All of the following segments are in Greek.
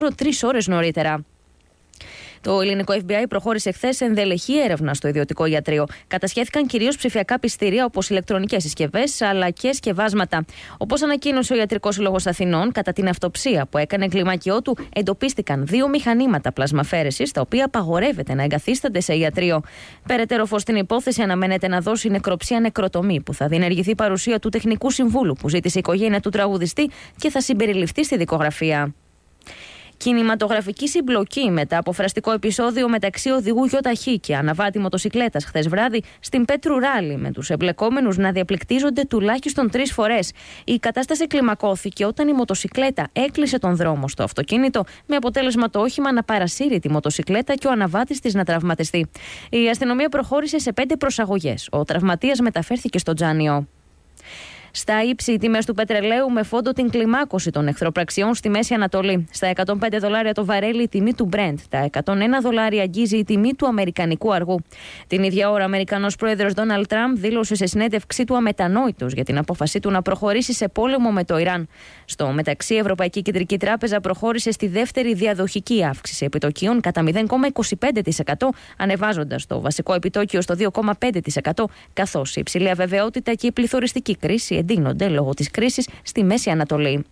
3 ώρες νωρίτερα. Το ελληνικό FBI προχώρησε χθες σε ενδελεχή έρευνα στο ιδιωτικό ιατρείο. Κατασχέθηκαν κυρίως ψηφιακά πιστήρια όπως ηλεκτρονικές συσκευές αλλά και σκευάσματα. Όπως ανακοίνωσε ο Ιατρικός Σύλλογος Αθηνών, κατά την αυτοψία που έκανε κλιμάκιό του, εντοπίστηκαν 2 μηχανήματα πλασμαφέρεσης, τα οποία απαγορεύεται να εγκαθίστανται σε ιατρείο. Περαιτέρω φως στην υπόθεση αναμένεται να δώσει νεκροψία νεκροτομή, που θα διενεργηθεί παρουσία του τεχνικού συμβούλου που ζήτησε η οικογένεια του τραγουδιστή και θα συμπεριληφθεί στη δικογραφία. Κινηματογραφική συμπλοκή μετά από φραστικό επεισόδιο μεταξύ οδηγού γιοταχή και αναβάτη μοτοσικλέτας χθες βράδυ στην Πέτρου Ράλι, με τους εμπλεκόμενους να διαπληκτίζονται τουλάχιστον 3 φορές. Η κατάσταση κλιμακώθηκε όταν η μοτοσικλέτα έκλεισε τον δρόμο στο αυτοκίνητο, με αποτέλεσμα το όχημα να παρασύρει τη μοτοσικλέτα και ο αναβάτης της να τραυματιστεί. Η αστυνομία προχώρησε σε 5 προσαγωγές. Ο τραυματίας μεταφέρθηκε στο Τζάνιο. Στα ύψη, οι τιμές του πετρελαίου με φόντο την κλιμάκωση των εχθροπραξιών στη Μέση Ανατολή. Στα $105 το βαρέλι η τιμή του Brent. Τα $101 αγγίζει η τιμή του αμερικανικού αργού. Την ίδια ώρα, ο Αμερικανός πρόεδρος Ντόναλντ Τραμπ δήλωσε σε συνέντευξή του αμετανόητος για την απόφασή του να προχωρήσει σε πόλεμο με το Ιράν. Στο μεταξύ, η Ευρωπαϊκή Κεντρική Τράπεζα προχώρησε στη δεύτερη διαδοχική αύξηση επιτοκίων κατά 0,25%, ανεβάζοντας το βασικό επιτόκιο στο 2,5%, καθώς η υψηλή αβεβαιότητα και η πληθωριστική κρίση εντείνονται λόγω της κρίσης στη Μέση Ανατολή.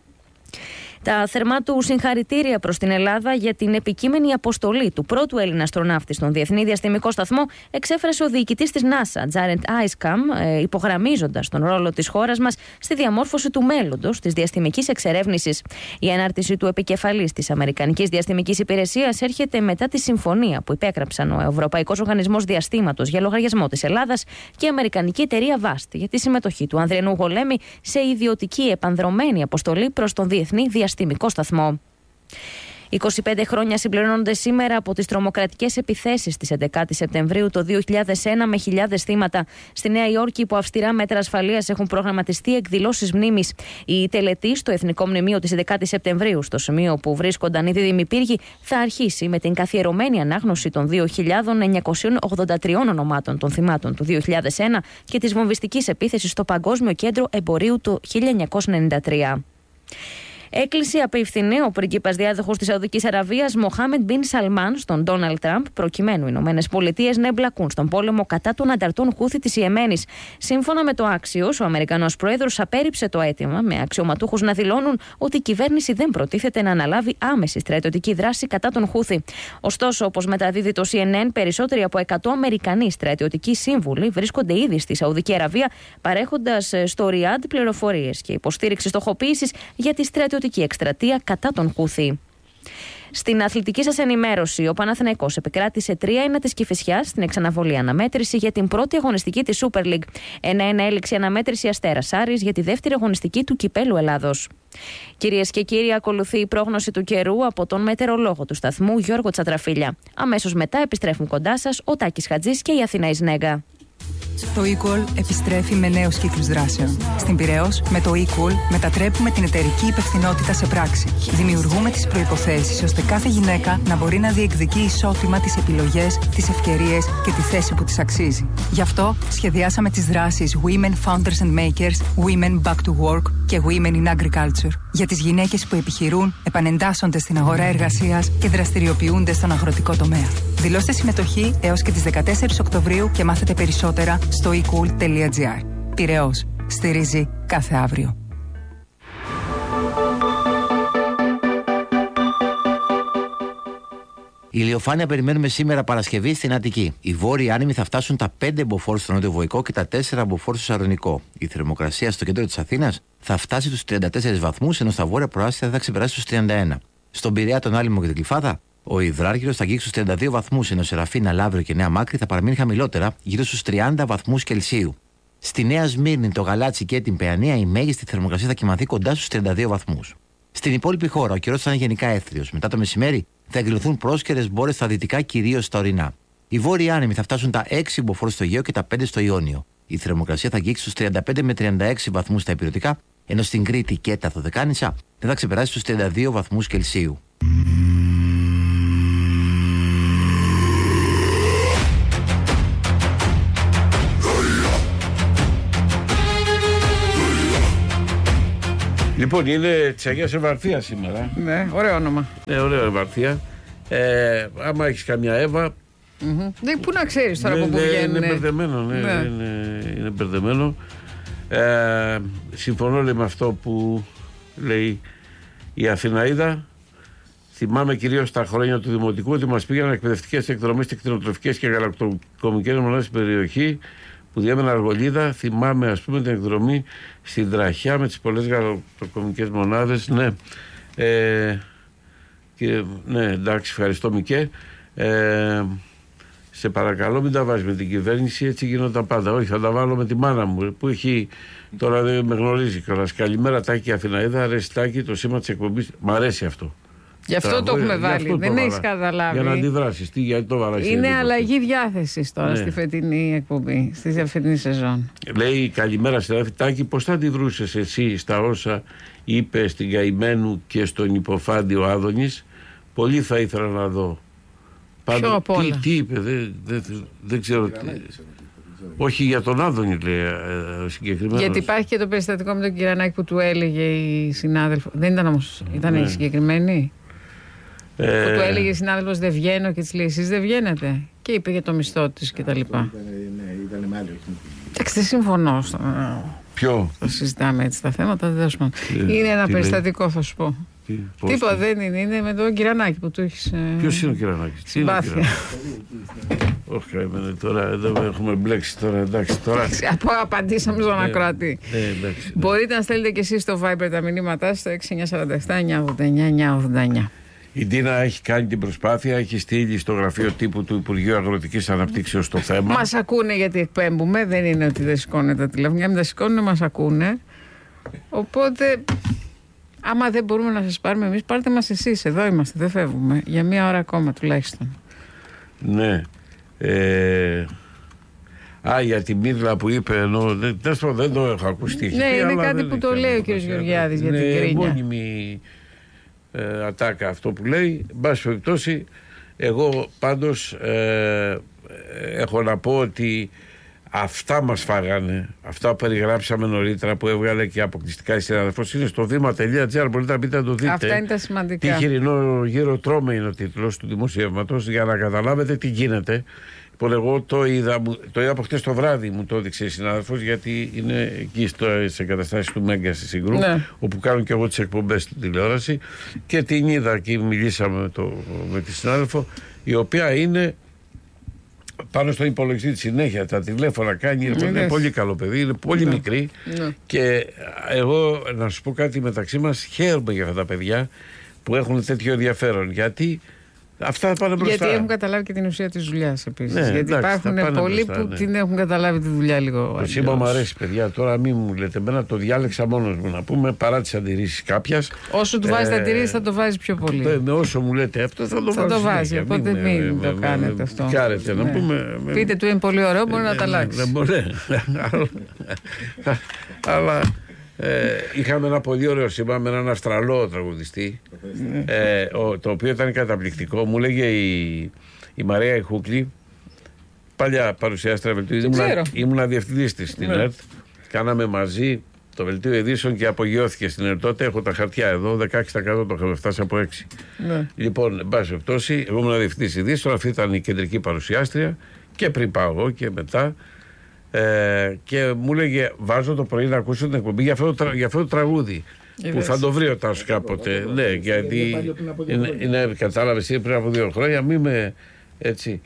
Τα θερμά του συγχαρητήρια προς την Ελλάδα για την επικείμενη αποστολή του πρώτου Έλληνα αστροναύτη στον Διεθνή Διαστημικό Σταθμό εξέφρασε ο διοικητής της NASA, Jared Isham, υπογραμμίζοντας τον ρόλο της χώρας μας στη διαμόρφωση του μέλλοντος της διαστημικής εξερεύνησης. Η ανάρτηση του επικεφαλής της Αμερικανικής Διαστημικής Υπηρεσίας έρχεται μετά τη συμφωνία που υπέγραψαν ο Ευρωπαϊκός Οργανισμός Διαστήματος για λογαριασμό της Ελλάδας και η Αμερικανική εταιρεία VAST για τη συμμετοχή του Ανδριανού Γολέμη σε ιδιωτική επανδρωμένη αποστολή προς τον Διεθνή Διαστημικό Σταθμό. 25 χρόνια συμπληρώνονται σήμερα από τις τρομοκρατικές επιθέσεις της 11 Σεπτεμβρίου το 2001 με χιλιάδες θύματα. Στη Νέα Υόρκη, υπό αυστηρά μέτρα ασφαλείας, έχουν προγραμματιστεί εκδηλώσεις μνήμης. Η τελετή στο Εθνικό Μνημείο της 11 Σεπτεμβρίου, στο σημείο που βρίσκονταν οι δίδυμοι πύργοι, θα αρχίσει με την καθιερωμένη ανάγνωση των 2.983 ονομάτων των θυμάτων του 2001 και της βομβιστικής επίθεσης στο Παγκόσμιο Κέντρο Εμπορίου το 1993. Έκκληση απευθυνεί ο πριγκίπας διάδοχος της Σαουδικής Αραβίας Μοχάμεντ Μπιν Σαλμάν στον Ντόναλντ Τραμπ, προκειμένου οι Ηνωμένες Πολιτείες να εμπλακούν στον πόλεμο κατά των ανταρτών Χούθη της Ιεμένης. Σύμφωνα με το Axios, ο Αμερικανός πρόεδρος απέρριψε το αίτημα, με αξιωματούχους να δηλώνουν ότι η κυβέρνηση δεν προτίθεται να αναλάβει άμεση στρατιωτική δράση κατά των Χούθη. Ωστόσο, όπως μεταδίδει το CNN, περισσότεροι από 100 Αμερικανοί στρατιωτικοί σύμβουλοι βρίσκονται ήδη στη Σαουδική Αραβία, παρέχοντας στο Ριάντ πληροφορίες και υποστήριξη στοχοποίησης για τη στρατιωτική εκστρατεία κατά τον Χούθη. Στην αθλητική σας ενημέρωση, ο Παναθηναϊκός επικράτησε 3-1 της Κηφισιάς στην εξαναβολή αναμέτρηση για την πρώτη αγωνιστική της Super League. 1-1 έληξε αναμέτρηση Αστέρας Άρης για τη δεύτερη αγωνιστική του Κυπέλλου Ελλάδος. Κυρίες και κύριοι, ακολουθεί η πρόγνωση του καιρού από τον μετεωρολόγο του σταθμού Γιώργο Τσατραφίλια. Αμέσως μετά επιστρέφουν κοντά σας ο Τάκης Χατζής και η Αθηνά Ισνέγκα. Το eCall επιστρέφει με νέους κύκλους δράσεων. Στην Πειραιώς, με το eCall μετατρέπουμε την εταιρική υπευθυνότητα σε πράξη. Δημιουργούμε τις προϋποθέσεις ώστε κάθε γυναίκα να μπορεί να διεκδικεί ισότιμα τις επιλογές, τις ευκαιρίες και τη θέση που της αξίζει. Γι' αυτό σχεδιάσαμε τις δράσεις Women Founders and Makers, Women Back to Work και Women in Agriculture. Για τις γυναίκες που επιχειρούν, επανεντάσσονται στην αγορά εργασίας και δραστηριοποιούνται στον αγροτικό τομέα. Δηλώστε συμμετοχή έως και τις 14 Οκτωβρίου και μάθετε περισσότερα στο ecool.gr. Πειραιώς. Στηρίζει κάθε αύριο. Η ηλιοφάνεια περιμένουμε σήμερα Παρασκευή στην Αττική. Οι βόρειοι άνεμοι θα φτάσουν τα 5 μποφόρ στο νότιο-βοϊκό και τα 4 μποφόρ στο Σαρονικό. Η θερμοκρασία στο κέντρο της Αθήνας θα φτάσει τους 34 βαθμούς, ενώ στα βόρεια προάστια θα ξεπεράσει τους 31. Στον Πειραιά, τον Άλυμο και την Κλιφάδα, ο Υδράργυρος θα αγγίξει στους 32 βαθμούς, ενώ Σεραφίνα, Λαύριο και Νέα Μάκρη θα παραμείνει χαμηλότερα, γύρω στους 30 βαθμούς Κελσίου. Στη Νέα Σμύρνη, το Γαλάτσι και την Παιανία, η μέγιστη θερμοκρασία θα κυμανθεί κοντά στους 32 βαθμούς. Στην υπόλοιπη χώρα, ο καιρός θα είναι γενικά έθριος. Μετά το μεσημέρι θα εκδηλωθούν πρόσκαιρες μπόρες στα δυτικά, κυρίως στα ορεινά. Οι βόρειοι άνεμοι θα φτάσουν τα 6 μποφόρ στο Αιγαίο και τα 5 στο Ιόνιο. Η θερμοκρασία θα αγγίξει στους 35 με 36 βαθμούς στα ηπειρωτικά, ενώ στην Κρήτη και τα Δωδεκάνησα δεν θα ξεπεράσει στους 32 βαθμούς Κελσίου. Λοιπόν, είναι της Αγίας Ευαρθίας σήμερα. Ναι, ωραίο όνομα. Ναι, ωραίο Ευαρθία. Άμα έχεις καμιά Εύα. Ναι, πού να ξέρεις τώρα από πού βγαίνουν. Είναι μπερδεμένο, είναι μπερδεμένο. Συμφωνώ με αυτό που λέει η Αθηναίδα. Θυμάμαι κυρίως τα χρόνια του Δημοτικού ότι μας πήγαιναν εκπαιδευτικές εκδρομές και κτηνοτροφικές και γαλακτοκομικές μονάδες στην περιοχή που διέμενα Αργολίδα. Θυμάμαι, ας πούμε, την εκδρομή στην Τραχιά με τις πολλές γαλακτοκομικές μονάδες. Ναι, ναι, εντάξει, ευχαριστώ Μικέ. Σε παρακαλώ, μην τα βάζεις με την κυβέρνηση, έτσι γινόταν πάντα. Όχι, θα τα βάλω με τη μάνα μου που έχει. Τώρα δεν με γνωρίζει κιόλας. Καλημέρα, Τάκη Αθηναίδα. Αρέσει Τάκη το σήμα της εκπομπής. Μ' αρέσει αυτό. Γι' αυτό το έχουμε βάλει. Δεν έχει καταλάβει. Για να αντιδράσεις. Γιατί το βάλα. Είναι αλλαγή διάθεσης τώρα στη φετινή εκπομπή, στη φετινή σεζόν. Λέει καλημέρα, συνάδελφε Τάκη. Πώς θα αντιδρούσες εσύ στα όσα είπε στην Καημένου και στον υποφάντιο Άδωνης? Πολύ θα ήθελα να δω. Πάντα, τι είπε, δεν ξέρω. Όχι για τον Άδωνη, λέει συγκεκριμένα. Γιατί υπάρχει και το περιστατικό με τον Κυρανάκη που του έλεγε η συνάδελφο. Δεν ήταν όμως, ήταν η συγκεκριμένη. Που του έλεγε η συνάδελφος δεν βγαίνω και της λέει εσείς δεν βγαίνετε. Και είπε για το μισθό της και τα λοιπά. Ήταν με άλλη. Εντάξει, δεν συμφωνώ. Ποιο? Θα συζητάμε έτσι τα θέματα. Είναι ένα περιστατικό, θα σου πω. Τίποτα δεν είναι. Είναι με τον Κυρανάκη που του έχεις. Ποιος είναι ο Κυρανάκης? Συμπάθεια. Όχι, τώρα εδώ έχουμε μπλέξει τώρα. Εντάξει, τώρα. Απαντήσαμε στον ακροατή. Μπορείτε να στέλνετε και εσείς στο Viber τα μηνύματά στο 6947-989-989. Η Ντίνα έχει κάνει την προσπάθεια, έχει στείλει στο γραφείο τύπου του Υπουργείου Αγροτικής Αναπτύξεως το θέμα. Μας ακούνε γιατί εκπέμπουμε, δεν είναι ότι δεν σηκώνουν τα τηλέφωνα. Μην τα σηκώνουν, μας ακούνε. Οπότε, άμα δεν μπορούμε να σας πάρουμε εμείς, πάρτε μας εσείς. Εδώ είμαστε, δεν φεύγουμε. Για μία ώρα ακόμα τουλάχιστον. Ναι. Για τη Μύρλα που είπε, ενώ δεν το έχω ακουστεί. Ναι, είναι κάτι που το λέει ο κ. Γεωργιάδης για την Κρίνια. Είναι μόνιμη ατάκα αυτό που λέει. Εν πάση περιπτώσει, εγώ πάντως έχω να πω ότι αυτά μας φάγανε, αυτά που περιγράψαμε νωρίτερα, που έβγαλε και αποκλειστικά η συνάδελφος, είναι στο βήμα.gr, μπορείτε να μπείτε να το δείτε. Αυτά είναι τα σημαντικά. Τι χοιρινό γύρο τρώμε είναι ο τίτλος του δημοσιεύματος, για να καταλάβετε τι γίνεται. Λοιπόν, εγώ το είδα από χτες το βράδυ, μου το έδειξε η συνάδελφος, γιατί είναι εκεί στις εγκαταστάσεις του Μέγκα στη Συγκρού, όπου κάνω και εγώ τις εκπομπές στην τηλεόραση, και την είδα και μιλήσαμε με τη συνάδελφο, η οποία είναι πάνω στο υπολογιστή τη συνέχεια, τα τηλέφωνα κάνει, είναι πολύ καλό παιδί, είναι πολύ μικρή, και εγώ να σου πω κάτι μεταξύ μας, χαίρομαι για αυτά τα παιδιά που έχουν τέτοιο ενδιαφέρον, γιατί αυτά πάνε μπροστά. Γιατί έχουν καταλάβει και την ουσία της δουλειάς επίσης. Ναι, γιατί υπάρχουν πολλοί που την έχουν καταλάβει τη δουλειά λίγο. Το σήμα μου αρέσει, παιδιά. Τώρα μην μου λέτε εμένα, το διάλεξα μόνος μου να πούμε, παρά τις αντιρρήσεις κάποιας. Όσο του βάζει τα αντιρρήσεις θα το βάζει πιο πολύ. Όσο μου λέτε αυτό θα το βάζει. Οπότε μην το κάνετε αυτό. Κάρετε να πούμε. Πείτε του είναι πολύ ωραίο, μπορεί να τα αλλάξει. Δεν μπορεί. Αλλά. Είχαμε ένα πολύ ωραίο σήμα με έναν Αυστραλό τραγουδιστή, το οποίο ήταν καταπληκτικό. Μου λέγε η Μαρία η Χούκλη, παλιά παρουσιάστρια βελτίου, ήμουνα διευθυντής της στην ΕΡΤ. Κάναμε μαζί το βελτίο ειδήσεων και απογειώθηκε στην ΕΡΤ. Τότε έχω τα χαρτιά εδώ, 16% το είχαμε φτάσει από 6. Λοιπόν, εν πάση περιπτώσει, εγώ ήμουν διευθυντής ειδήσεων, αυτή ήταν η κεντρική παρουσιάστρια, και πριν πάω εγώ και μετά. Και μου έλεγε, βάζω το πρωί να ακούσω την εκπομπή για αυτό το τραγούδι που θα το βρει ο Τάσος κάποτε. Ναι, γιατί κατάλαβες, είναι πριν από 2 χρόνια, μη με έτσι.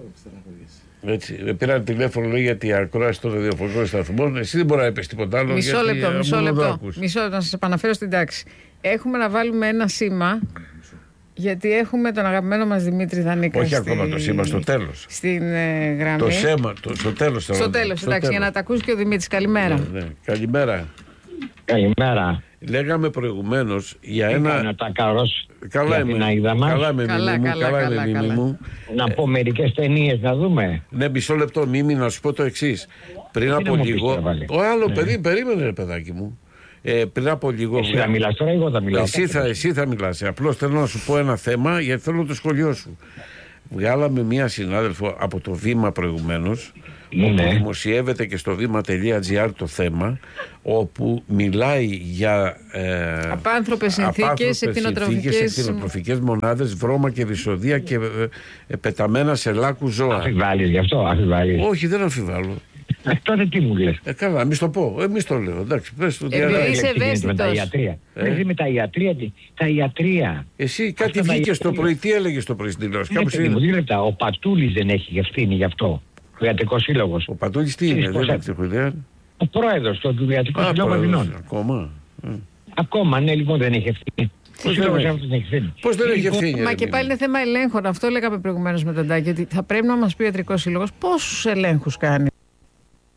Πήρα τηλέφωνο, λέει, γιατί η ακρόαση των ραδιοφωνικών σταθμών. Εσύ δεν μπορεί να είπες τίποτα άλλο. Μισό λεπτό, να σας επαναφέρω στην τάξη. Έχουμε να βάλουμε ένα σήμα. Γιατί έχουμε τον αγαπημένο μας Δημήτρη Δανίκα. Όχι ακόμα το σήμα, στο τέλος. Στην γραμμή. Το σήμα, στο τέλος. Στο τέλος, εντάξει, για να τα ακούσει και ο Δημήτρης. Καλημέρα. Ναι. Καλημέρα. Καλημέρα. Λέγαμε προηγουμένως για ένα. Τα καρός. Καλά είμαι. Καλά είμαι, μου. Να πω μερικές ταινίες να δούμε. Ναι, μισό λεπτό, Μίμη, να σου πω το εξής. Πριν από λίγο. Ο άλλο παιδί, περίμενε, ρε παιδάκι μου. Πριν από λίγο. Εσύ θα μιλάς τώρα, εγώ θα μιλάω. Εσύ θα μιλάς. Απλώς θέλω να σου πω ένα θέμα, γιατί θέλω το σχολείο σου. Βγάλαμε μία συνάδελφο από το Βήμα προηγουμένως, Ναι. όπου δημοσιεύεται και στο βήμα.gr το θέμα, όπου μιλάει για Απάνθρωπες συνθήκες, εκτινοτροφικές μονάδες, βρώμα και δυσοδεία και πεταμένα σε λάκους ζώα. Αμφιβάλλεις γι' αυτό, αμφιβάλλεις. Όχι, δεν αμφιβάλλω. Τότε τι μου λες. Καλά, μη στο πω. Εμείς το λέω. Εντάξει, πες το Επειδή διαλέγει. είσαι Τι γίνεται με τα ευαίσθητος. ιατρία. Εσύ με τα ιατρία. Τα ιατρία. Εσύ κάτι Αυτά τα βγήκε το ιατρία. πρωί. Τι έλεγες το πρωί στην τηλεόραση? Ναι, Κάπως παιδί μου, είδα. 2 λεπτά. Ο Πατούλης δεν έχει ευθύνη γι' αυτό. Ο Ιατρικός Σύλλογος. Ο Πατούλης τι είναι, Ξέρεις δεν πώς έχω ιδέα. Ο πρόεδρος του Ιατρικού Συλλόγου πρόεδρος, Αθηνών. ακόμα. Ακόμα, ναι, λοιπόν, δεν έχει ευθύνη. Ο δεν Σύλλογος έχει? αυτός δεν έχει ευθύνη. Πώς δεν έχει Λοιπόν, ευθύνη? Μα ρε, και Μίμη? πάλι είναι θέμα ελέγχων. Αυτό λέγαμε προηγουμένως με τον Τάκη, ότι θα πρέπει να μας πει ο Ιατρικός Σύλλογος πόσους ελέγχους κάνει.